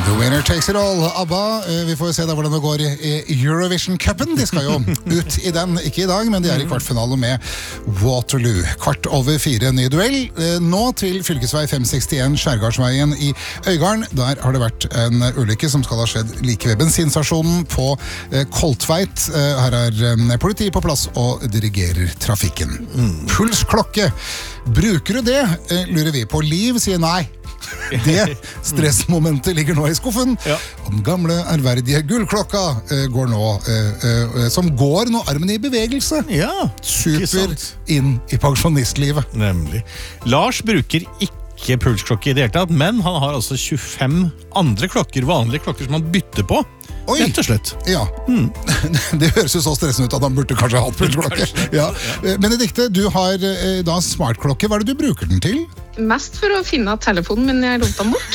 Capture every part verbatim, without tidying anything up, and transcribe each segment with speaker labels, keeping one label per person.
Speaker 1: The winner takes it all, ABBA. Vi får se da hvordan det går i Eurovision-cupen. De skal jo ut i den, ikke i dag, men de er i kvartfinale med Waterloo. Kvart over fire, ny duell. Nå til fylkesvei fem sekstien Skjærgardsveien i Øygarden. Der har det vært en ulykke som skal ha skjedd like ved bensinstasjonen på Koltveit. Her er politiet på plass og dirigerer trafikken. Pulsklokke. Bruker du det? Lurer vi på. Liv sier nei. Det stressmomentet ligger nå i skuffen. Ja. Og den gamle, ærverdige gullklokka uh, går nå, uh, uh, som går når armen er i bevegelse. Ja, super inn i pensjonistlivet.
Speaker 2: Nemlig. Lars bruker ikke pulsklokke i det hele tatt, men han har altså tjuefem andre klokker, vanlige klokker som han bytter på.
Speaker 1: Oi.
Speaker 2: Rett og slett.
Speaker 1: Ja, mm. Det høres jo så stressende ut at han burde kanskje ha hatt pulsklokke. Ja. Benedikte, du har uh, da smartklokke. Hva er det du bruker den til?
Speaker 3: Mest for å finne telefonen min jeg lot den bort.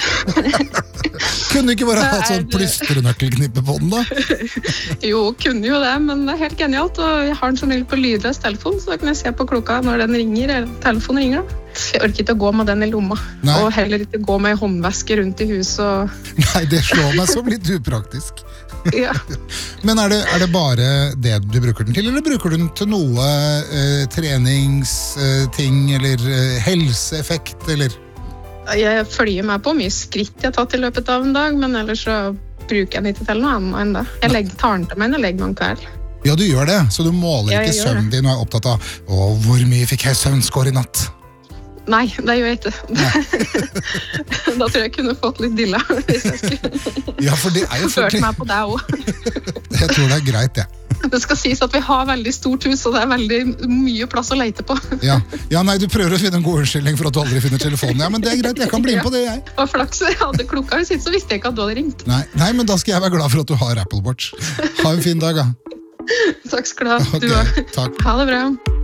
Speaker 1: Kunne du ikke bare hatt sånn plystrenøkkelknippe på den da?
Speaker 3: Jo, kunne jo det, men det er helt genialt. Og jeg har den som regel på lydløs telefon, så da kan jeg se på klokka når den ringer, eller telefonen ringer da. Jeg orker ikke å gå med den i lomma. Nei. Og heller ikke gå med håndveske rundt i huset. Og...
Speaker 1: Nei, det slår meg som litt upraktisk.
Speaker 3: Ja.
Speaker 1: Men er det, er det bare det du bruker den til, eller bruker du den til noe eh, treningsting, eh, eller eh, helseeffekt, eller?
Speaker 3: Jeg følger med på mye skritt jeg har tatt i løpet av en dag, men ellers så bruker jeg den ikke til noe annet enn det. Jeg legger, tar den til meg når jeg legger meg en kveld.
Speaker 1: Ja, du gjør det, så du måler
Speaker 3: ja,
Speaker 1: ikke søvnen din og er opptatt av «Å, hvor mye fikk jeg søvnskår i natt?»
Speaker 3: Nei, det gjør jeg ikke. Da tror jeg jeg kunne fått litt dilla hvis jeg skulle.
Speaker 1: Ja, for det er jo
Speaker 3: Ført meg på det også.
Speaker 1: Jeg tror det er greit, ja.
Speaker 3: Det skal sies at vi har veldig stort hus, og det er veldig mye plass å leite på.
Speaker 1: Ja, ja nei, du prøver å finne en god unnskyldning for at du aldri finner telefonen. Ja, men det er greit, jeg kan bli med på det, jeg.
Speaker 3: Og flaks, jeg hadde klokka i sitt, så visste jeg ikke at du hadde ringt.
Speaker 1: Nei, nei, men da skal jeg være glad for at du har Apple Watch. Ha en fin dag, da.
Speaker 3: Takk skal du ha.
Speaker 1: Okay,
Speaker 3: du
Speaker 1: takk.
Speaker 3: Ha det bra.